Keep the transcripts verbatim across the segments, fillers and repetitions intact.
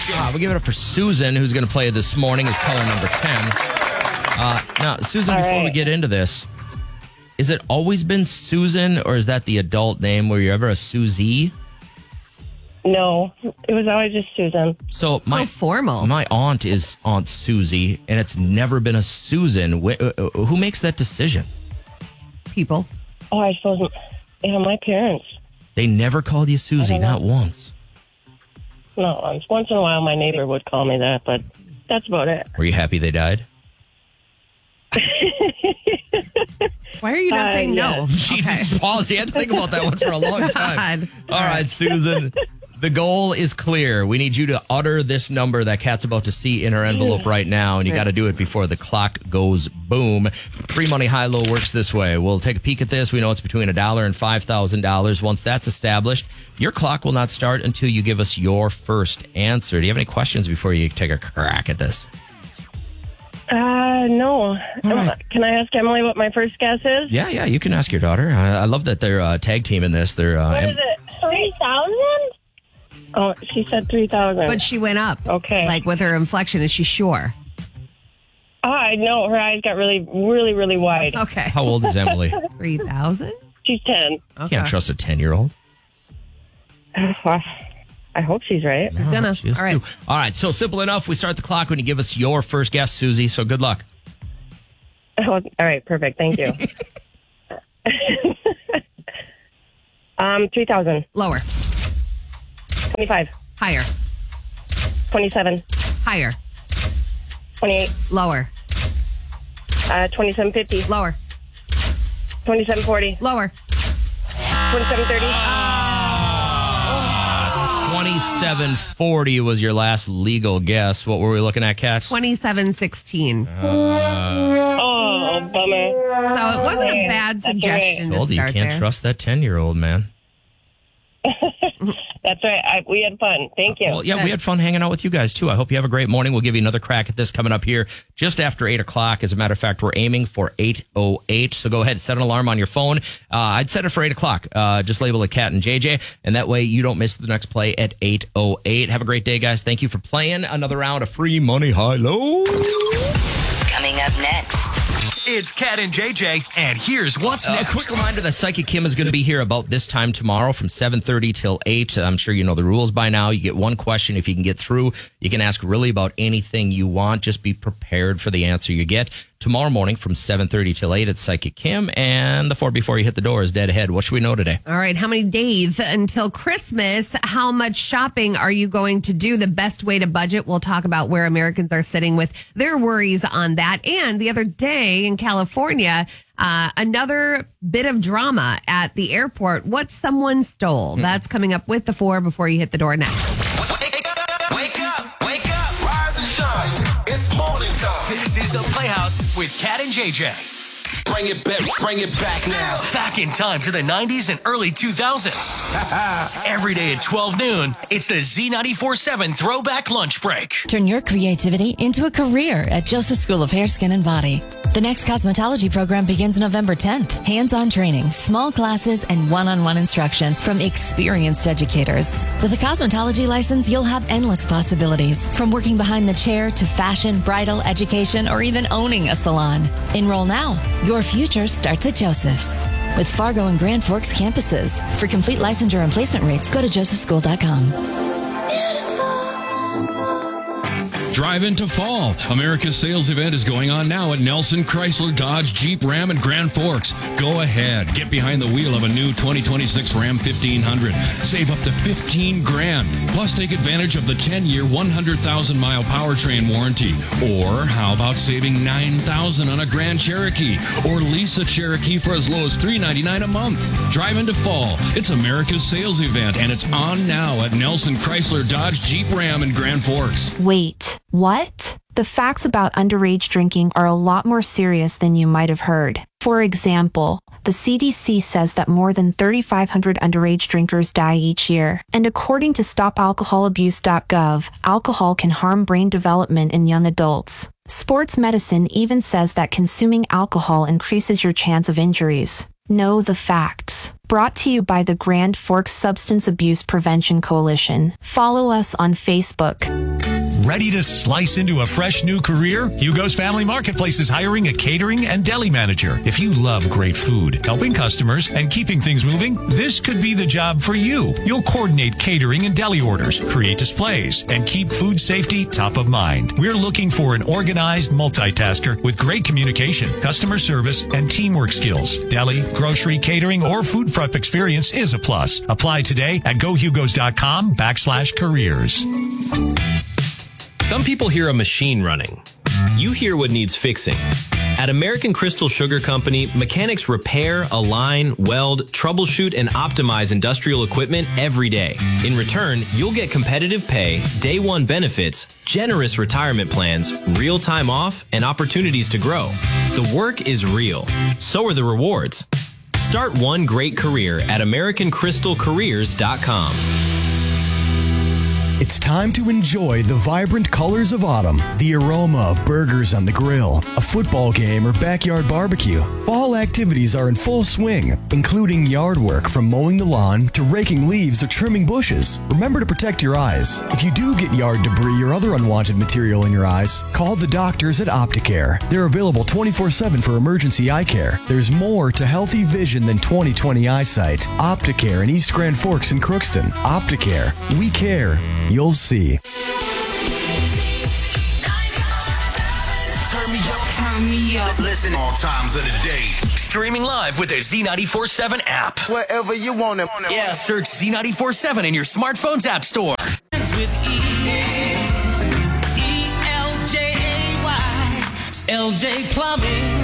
Uh, we'll give it up for Susan, who's going to play this morning as caller number ten. Uh, now, Susan, All before right. we get into this, is it always been Susan, or is that the adult name? Were you ever a Susie? No, it was always just Susan. So my so formal. My aunt is Aunt Susie, and it's never been a Susan. Wh- uh, Who makes that decision? People. Oh, I suppose, yeah, my parents. They never called you Susie, I don't know. not once. No, once once in a while my neighbor would call me that, but that's about it. Were you happy they died? Why are you not Uh, saying yeah. no? Jesus, pause. You had to think about that one for a long time. God. All right, Susan. The goal is clear. We need you to utter this number that Kat's about to see in her envelope right now, and you got to do it before the clock goes boom. Free money high-low works this way. We'll take a peek at this. We know it's between a dollar and five thousand dollars. Once that's established, your clock will not start until you give us your first answer. Do you have any questions before you take a crack at this? Uh, no. right. Can I ask Emily what my first guess is? Yeah, yeah, you can ask your daughter. I, I love that they're uh, tag team in this. They're uh, What em- is it? three thousand? Oh, she said three thousand. But she went up. Okay. Like with her inflection, is she sure? Oh, I know. Her eyes got really, really, really wide. Okay. How old is Emily? three thousand? She's ten. Okay. Can't trust a ten-year-old. I hope she's right. She's gonna. She is All right. too. All right, so simple enough. We start the clock when you give us your first guess, Susie. So good luck. Oh, all right, perfect. Thank you. um, three thousand. Lower. twenty-five. Higher. twenty-seven. Higher. twenty-eight. Lower. Uh, twenty-seven fifty. Lower. twenty-seven forty. Lower. twenty-seven thirty. twenty-seven forty was your last legal guess. What were we looking at, Kat? twenty-seven sixteen. Oh, bummer. So it wasn't a bad That's all right. suggestion to Told you, you start can't there. trust that ten-year-old, man. That's right. I, we had fun. Thank you. Well, yeah, we had fun hanging out with you guys, too. I hope you have a great morning. We'll give you another crack at this coming up here just after eight o'clock. As a matter of fact, we're aiming for eight oh eight. So go ahead, set an alarm on your phone. Uh, I'd set it for eight o'clock. Uh, just label it Kat and J J, and that way you don't miss the next play at eight oh eight. Have a great day, guys. Thank you for playing another round of free money high-low. Coming up next. It's Kat and J J, and here's what's A next. quick reminder that Psychic Kim is going to be here about this time tomorrow from seven thirty till eight. I'm sure you know the rules by now. You get one question. If you can get through, you can ask really about anything you want. Just be prepared for the answer you get. Tomorrow morning from seven thirty till eight, it's Psychic Kim. And the four before you hit the door is dead ahead. What should we know today? All right. How many days until Christmas? How much shopping are you going to do? The best way to budget. We'll talk about where Americans are sitting with their worries on that. And the other day in California, uh, another bit of drama at the airport. What someone stole. That's coming up with the four before you hit the door next. Wake up, wake up, wake up. Rise and shine. It's morning time. This is the Playhouse with Kat and J J. Bring it back, bring it back now. Back in time to the nineties and early two thousands. Every day at twelve noon, it's the Z ninety-four seven Throwback Lunch Break. Turn your creativity into a career at Joseph School of Hair, Skin, and Body. The next cosmetology program begins November tenth. Hands-on training, small classes, and one-on-one instruction from experienced educators. With a cosmetology license, you'll have endless possibilities, from working behind the chair to fashion, bridal, education, or even owning a salon. Enroll now. Your future starts at Joseph's. With Fargo and Grand Forks campuses. For complete licensure and placement rates, go to joseph school dot com. Drive into fall. America's sales event is going on now at Nelson Chrysler Dodge Jeep Ram and Grand Forks. Go ahead. Get behind the wheel of a new twenty twenty-six Ram fifteen hundred. Save up to fifteen grand. Plus take advantage of the ten-year, one hundred thousand mile powertrain warranty. Or how about saving nine thousand dollars on a Grand Cherokee? Or lease a Cherokee for as low as three ninety-nine a month. Drive into fall. It's America's sales event, and it's on now at Nelson Chrysler Dodge Jeep Ram and Grand Forks. Wait, what? The facts about underage drinking are a lot more serious than you might have heard. For example, the C D C says that more than thirty-five hundred underage drinkers die each year. And according to stop alcohol abuse dot gov, alcohol can harm brain development in young adults. Sports medicine even says that consuming alcohol increases your chance of injuries. Know the facts. Brought to you by the Grand Forks Substance Abuse Prevention Coalition. Follow us on Facebook. Ready to slice into a fresh new career? Hugo's Family Marketplace is hiring a catering and deli manager. If you love great food, helping customers, and keeping things moving, this could be the job for you. You'll coordinate catering and deli orders, create displays, and keep food safety top of mind. We're looking for an organized multitasker with great communication, customer service, and teamwork skills. Deli, grocery, catering, or food prep experience is a plus. Apply today at gohugos.com backslash careers. Some people hear a machine running. You hear what needs fixing. At American Crystal Sugar Company, mechanics repair, align, weld, troubleshoot, and optimize industrial equipment every day. In return, you'll get competitive pay, day one benefits, generous retirement plans, real time off, and opportunities to grow. The work is real. So are the rewards. Start one great career at American Crystal Careers dot com. It's time to enjoy the vibrant colors of autumn, the aroma of burgers on the grill, a football game, or backyard barbecue. Fall activities are in full swing, including yard work from mowing the lawn to raking leaves or trimming bushes. Remember to protect your eyes. If you do get yard debris or other unwanted material in your eyes, call the doctors at Opticare. They're available twenty-four seven for emergency eye care. There's more to healthy vision than twenty twenty eyesight. Opticare in East Grand Forks and Crookston. Opticare. We care. You'll see. Turn me up. Turn me up. Listen all times of the day. Streaming live with the Z ninety-four seven app. Wherever you want it. Yeah. Search Z ninety-four seven in your smartphone's app store. With E L J A Y L J Plumbing.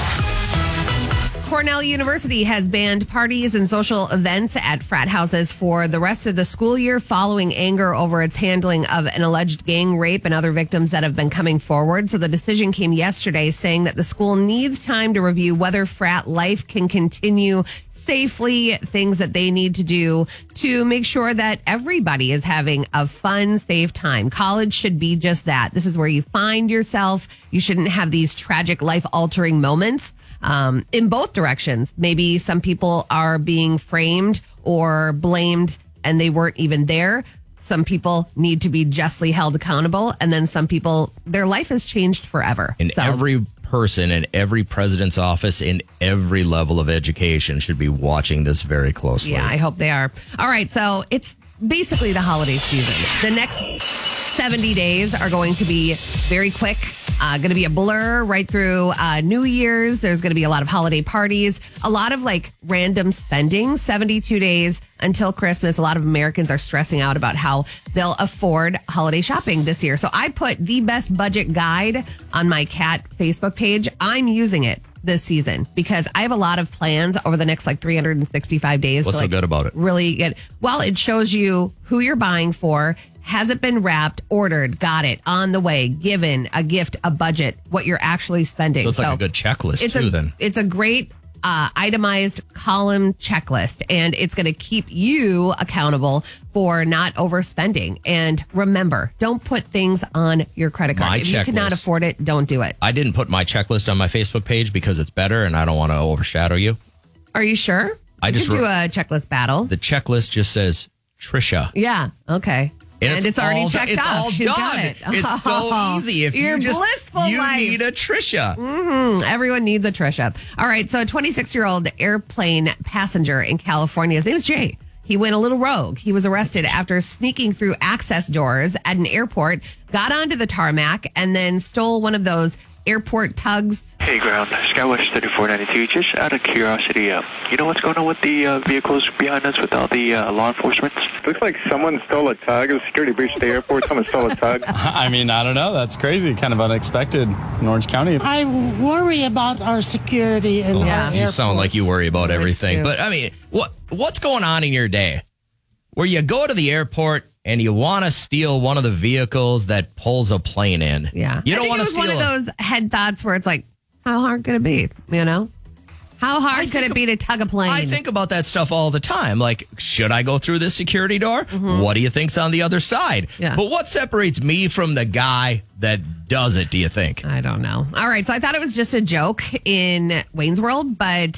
Cornell University has banned parties and social events at frat houses for the rest of the school year following anger over its handling of an alleged gang rape and other victims that have been coming forward. So the decision came yesterday saying that the school needs time to review whether frat life can continue safely, things that they need to do to make sure that everybody is having a fun, safe time. College should be just that. This is where you find yourself. You shouldn't have these tragic, life-altering moments. Um, in both directions. Maybe some people are being framed or blamed and they weren't even there. Some people need to be justly held accountable. And then some people, their life has changed forever. And so, every person in every president's office in every level of education should be watching this very closely. Yeah, I hope they are. All right. So it's basically the holiday season. The next seventy days are going to be very quick. Uh, going to be a blur right through uh, New Year's. There's going to be a lot of holiday parties, a lot of like random spending, seventy-two days until Christmas. A lot of Americans are stressing out about how they'll afford holiday shopping this year. So I put the best budget guide on my cat Facebook page. I'm using it this season because I have a lot of plans over the next like three hundred sixty-five days. What's to, like, so good about it? Really get, well, it shows you who you're buying for. Has it been wrapped, ordered, got it, on the way, given, a gift, a budget, what you're actually spending. So it's like so a good checklist it's too a, then. It's a great uh, itemized column checklist, and it's going to keep you accountable for not overspending. And remember, don't put things on your credit card. My if you cannot checklist. afford it, don't do it. I didn't put my checklist on my Facebook page because it's better and I don't want to overshadow you. Are you sure? I You just could do wrote- a checklist battle. The checklist just says Trisha. Yeah, okay. And, And it's, already all, checked it's off. all She's done. got it. It's so easy. If Your you just blissful you life. need a Trisha. Mm-hmm. Everyone needs a Trisha. All right. So a twenty-six-year-old airplane passenger in California, his name is Jay. He went a little rogue. He was arrested after sneaking through access doors at an airport, got onto the tarmac, and then stole one of those airport tugs. Hey, ground, Skywatch thirty-four ninety-two. Just out of curiosity, uh, you know what's going on with the uh, vehicles behind us with all the uh, law enforcement? Looks like someone stole a tug. It was security breach at the airport. Someone stole a tug. I mean, I don't know. That's crazy. Kind of unexpected in Orange County. I worry about our security in Yeah. our You airports. sound like you worry about everything. too. But I mean, what what's going on in your day where you go to the airport and you want to steal one of the vehicles that pulls a plane in? Yeah. You I don't think want it to was steal one of a- those head thoughts where it's like, how hard could it be? You know? How hard could it be to tug a plane? I think about that stuff all the time. Like, should I go through this security door? What do you think's on the other side? Yeah. But what separates me from the guy that does it, do you think? I don't know. All right. So I thought it was just a joke in Wayne's World, but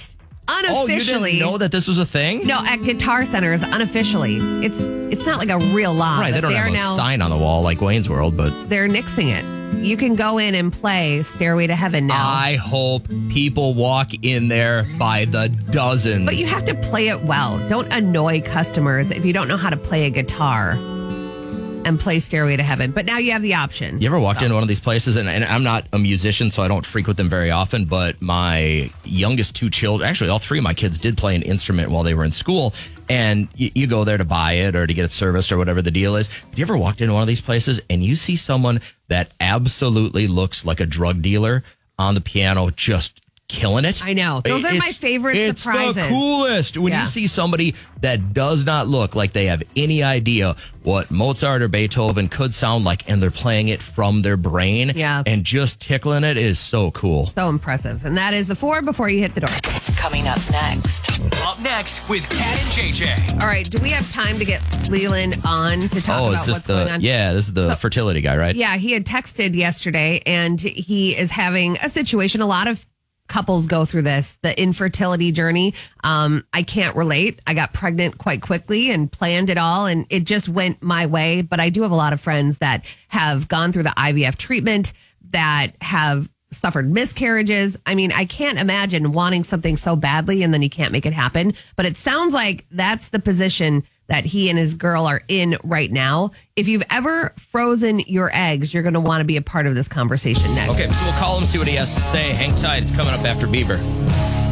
unofficially. Oh, you didn't know that this was a thing? No, at Guitar Center is unofficially. It's it's not like a real law. Right, they don't they have are a now, sign on the wall like Wayne's World, but they're nixing it. You can go in and play Stairway to Heaven now. I hope people walk in there by the dozens. But you have to play it well. Don't annoy customers if you don't know how to play a guitar and play Stairway to Heaven. But now you have the option. You ever walked so. into one of these places, and, and I'm not a musician, so I don't frequent them very often, but my youngest two children, actually all three of my kids did play an instrument while they were in school, and you, you go there to buy it or to get it serviced or whatever the deal is. Have you ever walked into one of these places and you see someone that absolutely looks like a drug dealer on the piano just killing it? I know. Those are It's- my favorite it's surprises. It's the coolest. When Yeah. you see somebody that does not look like they have any idea what Mozart or Beethoven could sound like, and they're playing it from their brain Yeah. and just tickling it is so cool. So impressive. And that is the four before you hit the door. Coming up next. Up next with Kat and J J. All right. Do we have time to get Leland on to talk Oh, about is this what's going the on? yeah? This is the So- fertility guy, right? Yeah, he had texted yesterday and he is having a situation. A lot of couples go through this, the infertility journey. Um, I can't relate. I got pregnant quite quickly and planned it all, and it just went my way. But I do have a lot of friends that have gone through the I V F treatment, that have suffered miscarriages. I mean, I can't imagine wanting something so badly and then you can't make it happen. But it sounds like that's the position that he and his girl are in right now. If you've ever frozen your eggs, you're going to want to be a part of this conversation next. Okay, so we'll call him, see what he has to say. Hang tight. It's coming up after Bieber.